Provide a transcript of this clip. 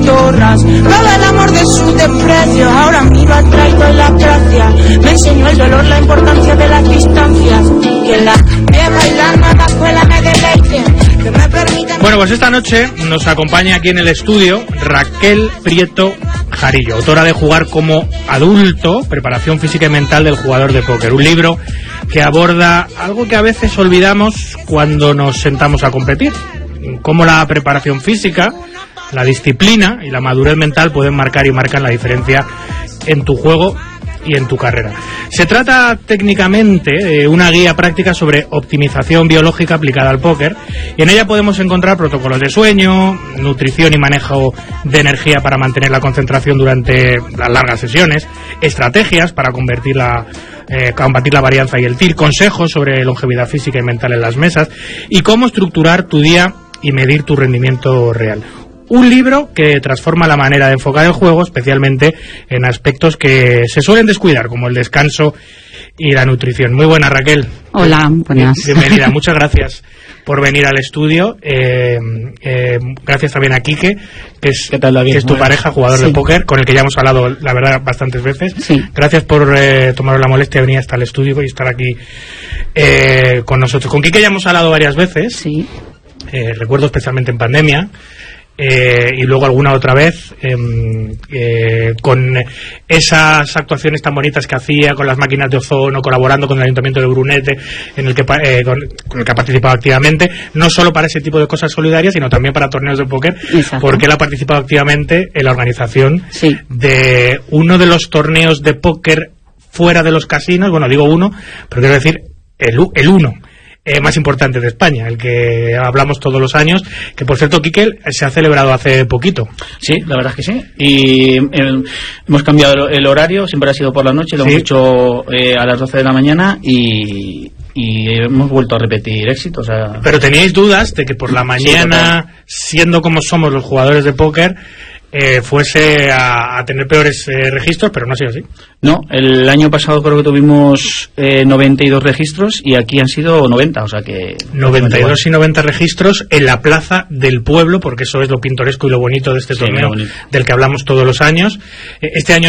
torras. Roba el amor de sus desprecios, ahora a mí lo ha traído en la gracia. Me enseñó el dolor, la importancia de las distancias. Que la vieja y la nueva escuela me deleiten, que me permitan... Bueno, pues esta noche nos acompaña aquí en el estudio Raquel Prieto Jarillo, autora de Jugar como adulto, preparación física y mental del jugador de póker, un libro que aborda algo que a veces olvidamos cuando nos sentamos a competir, cómo la preparación física, la disciplina y la madurez mental pueden marcar y marcan la diferencia en tu juego y en tu carrera. Se trata técnicamente de una guía práctica sobre optimización biológica aplicada al póker, y en ella podemos encontrar protocolos de sueño, nutrición y manejo de energía para mantener la concentración durante las largas sesiones, estrategias para combatir la varianza y el TIR, consejos sobre longevidad física y mental en las mesas, y cómo estructurar tu día y medir tu rendimiento real. Un libro que transforma la manera de enfocar el juego, especialmente en aspectos que se suelen descuidar, como el descanso y la nutrición. Muy buena, Raquel. Hola, buenas. Bienvenida, muchas gracias por venir al estudio. Gracias también a Quique, que es tu pareja, jugador de póker, con el que ya hemos hablado, la verdad, bastantes veces. Sí. Gracias por tomaros la molestia de venir hasta el estudio y estar aquí con nosotros. Con Quique ya hemos hablado varias veces. Sí. Recuerdo especialmente en pandemia. Y luego alguna otra vez con esas actuaciones tan bonitas que hacía con las máquinas de ozono, colaborando con el Ayuntamiento de Brunete, con el que ha participado activamente, no solo para ese tipo de cosas solidarias, sino también para torneos de póker. Exacto. Porque él ha participado activamente en la organización de uno de los torneos de póker fuera de los casinos, bueno, digo uno, pero quiero decir el uno más importante de España, el que hablamos todos los años, que por cierto, Quique, se ha celebrado hace poquito. Sí, la verdad es que sí, y hemos cambiado el horario, siempre ha sido por la noche, lo hemos hecho a las 12 de la mañana y hemos vuelto a repetir éxitos. Pero teníais dudas de que por la mañana, siendo como somos los jugadores de póker, fuese a tener peores registros, pero no ha sido así. No, el año pasado creo que tuvimos 92 registros y aquí han sido 90, o sea que... 92 y 90 registros en la plaza del pueblo, porque eso es lo pintoresco y lo bonito de este torneo del que hablamos todos los años. Este año